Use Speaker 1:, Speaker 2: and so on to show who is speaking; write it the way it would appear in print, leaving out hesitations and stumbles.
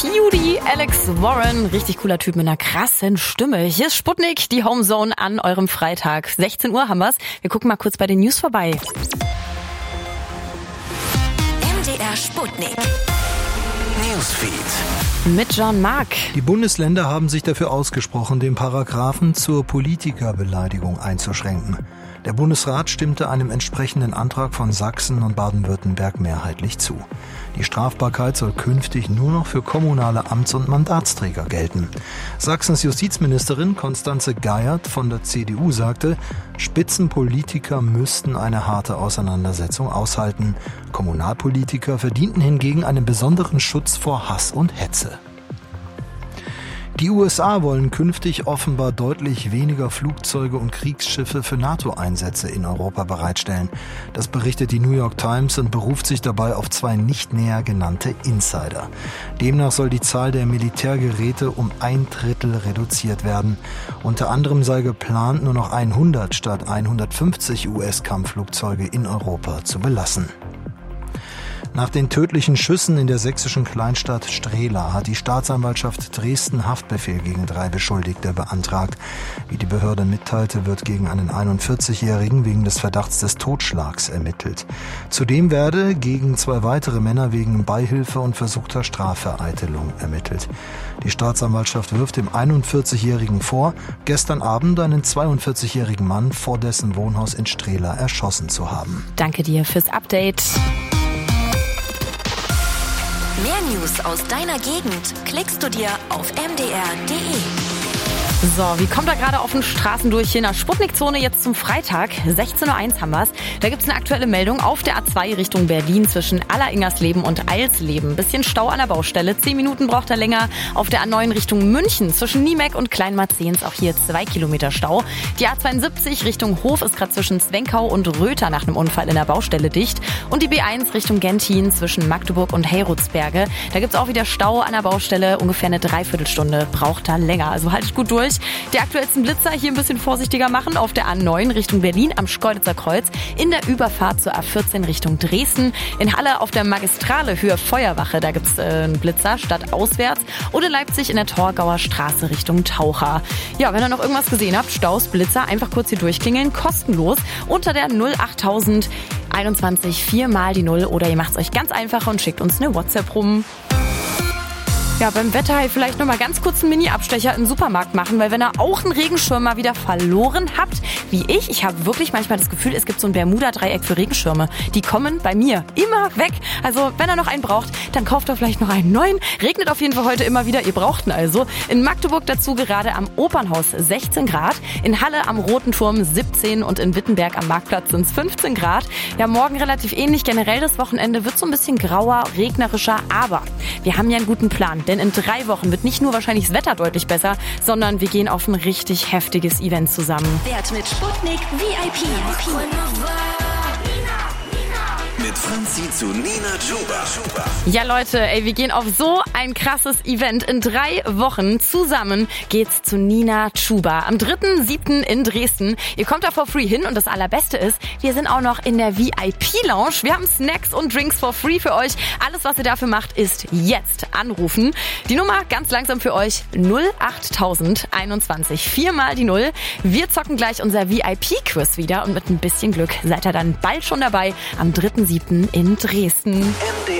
Speaker 1: P.U.D., Alex Warren, richtig cooler Typ mit einer krassen Stimme. Hier ist Sputnik, die Homezone an eurem Freitag. 16 Uhr haben wir's. Wir gucken mal kurz bei den News vorbei.
Speaker 2: MDR Sputnik. Newsfeed.
Speaker 1: Mit John Mark.
Speaker 3: Die Bundesländer haben sich dafür ausgesprochen, den Paragraphen zur Politikerbeleidigung einzuschränken. Der Bundesrat stimmte einem entsprechenden Antrag von Sachsen und Baden-Württemberg mehrheitlich zu. Die Strafbarkeit soll künftig nur noch für kommunale Amts- und Mandatsträger gelten. Sachsens Justizministerin Constanze Geiert von der CDU sagte, Spitzenpolitiker müssten eine harte Auseinandersetzung aushalten. Kommunalpolitiker verdienten hingegen einen besonderen Schutz vor Hass und Hetze. Die USA wollen künftig offenbar deutlich weniger Flugzeuge und Kriegsschiffe für NATO-Einsätze in Europa bereitstellen. Das berichtet die New York Times und beruft sich dabei auf zwei nicht näher genannte Insider. Demnach soll die Zahl der Militärgeräte um 1/3 reduziert werden. Unter anderem sei geplant, nur noch 100 statt 150 US-Kampfflugzeuge in Europa zu belassen. Nach den tödlichen Schüssen in der sächsischen Kleinstadt Strehla hat die Staatsanwaltschaft Dresden Haftbefehl gegen 3 Beschuldigte beantragt. Wie die Behörde mitteilte, wird gegen einen 41-Jährigen wegen des Verdachts des Totschlags ermittelt. Zudem werde gegen 2 weitere Männer wegen Beihilfe und versuchter Strafvereitelung ermittelt. Die Staatsanwaltschaft wirft dem 41-Jährigen vor, gestern Abend einen 42-jährigen Mann vor dessen Wohnhaus in Strehla erschossen zu haben.
Speaker 1: Danke dir fürs Update.
Speaker 2: Mehr News aus deiner Gegend klickst du dir auf mdr.de.
Speaker 1: So, wie kommt er gerade auf den Straßen durch hier in der Sputnik-Zone jetzt zum Freitag? 16.01 Uhr haben wir's. Da gibt's eine aktuelle Meldung auf der A2 Richtung Berlin zwischen Alleringersleben und Eilsleben. Bisschen Stau an der Baustelle, 10 Minuten braucht er länger. Auf der A9 Richtung München zwischen Niemek und Kleinmarzehns auch hier 2 Kilometer Stau. Die A72 Richtung Hof ist gerade zwischen Zwenkau und Röther nach einem Unfall in der Baustelle dicht. Und die B1 Richtung Gentin zwischen Magdeburg und Heyrutzberge. Da gibt's auch wieder Stau an der Baustelle, ungefähr eine Dreiviertelstunde braucht er länger. Also haltet gut durch. Die aktuellsten Blitzer hier ein bisschen vorsichtiger machen auf der A9 Richtung Berlin am Schkeuditzer Kreuz, in der Überfahrt zur A14 Richtung Dresden, in Halle auf der Magistrale Höhe Feuerwache, da gibt's einen Blitzer stadtauswärts, und in Leipzig in der Torgauer Straße Richtung Taucher. Ja, wenn ihr noch irgendwas gesehen habt, Staus, Blitzer, einfach kurz hier durchklingeln, kostenlos unter der 08000 21 4 mal die 0 oder ihr macht's euch ganz einfach und schickt uns eine WhatsApp rum. Ja, beim Wetter vielleicht noch mal ganz kurz einen Mini-Abstecher im Supermarkt machen, weil wenn ihr auch einen Regenschirm mal wieder verloren habt, wie ich habe wirklich manchmal das Gefühl, es gibt so ein Bermuda-Dreieck für Regenschirme. Die kommen bei mir immer weg. Also wenn ihr noch einen braucht, dann kauft ihr vielleicht noch einen neuen. Regnet auf jeden Fall heute immer wieder, ihr braucht ihn also. In Magdeburg dazu gerade am Opernhaus 16 Grad, in Halle am Roten Turm 17 und in Wittenberg am Marktplatz sind es 15 Grad. Ja, morgen relativ ähnlich. Generell das Wochenende wird so ein bisschen grauer, regnerischer, aber wir haben ja einen guten Plan. Denn in 3 Wochen wird nicht nur wahrscheinlich das Wetter deutlich besser, sondern wir gehen auf ein richtig heftiges Event zusammen.
Speaker 2: Wert mit Sputnik VIP.
Speaker 4: Mit Franzi zu Nina Chuba.
Speaker 1: Ja Leute, wir gehen auf so ein krasses Event. In 3 Wochen zusammen geht's zu Nina Chuba. Am 3.7. in Dresden. Ihr kommt da for free hin und das Allerbeste ist, wir sind auch noch in der VIP-Lounge. Wir haben Snacks und Drinks for free für euch. Alles, was ihr dafür macht, ist jetzt anrufen. Die Nummer ganz langsam für euch 08000 21 4 mal die 0. Wir zocken gleich unser VIP-Quiz wieder und mit ein bisschen Glück seid ihr dann bald schon dabei am 3.7. in Dresden.
Speaker 4: MDR